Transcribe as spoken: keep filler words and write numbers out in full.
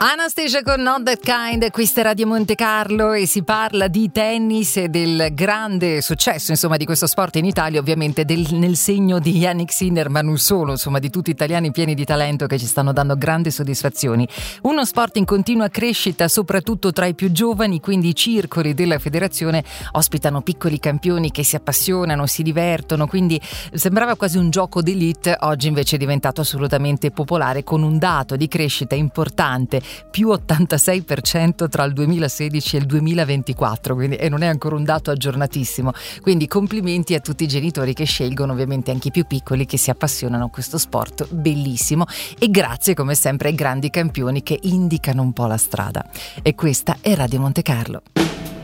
Anastasia con Not That Kind, questa è Radio Monte Carlo e si parla di tennis e del grande successo insomma di questo sport in Italia, ovviamente del, nel segno di Jannik Sinner, ma non solo, insomma di tutti italiani pieni di talento che ci stanno dando grandi soddisfazioni. Uno sport in continua crescita soprattutto tra i più giovani, quindi i circoli della federazione ospitano piccoli campioni che si appassionano, si divertono, quindi sembrava quasi un gioco d'élite, oggi invece è diventato assolutamente popolare con un dato di crescita importante, più ottantasei per cento tra il duemilasedici e il duemilaventiquattro, quindi e non è ancora un dato aggiornatissimo, quindi complimenti a tutti i genitori che scelgono, ovviamente anche i più piccoli che si appassionano a questo sport bellissimo, e grazie come sempre ai grandi campioni che indicano un po' la strada. E questa è Radio Monte Carlo.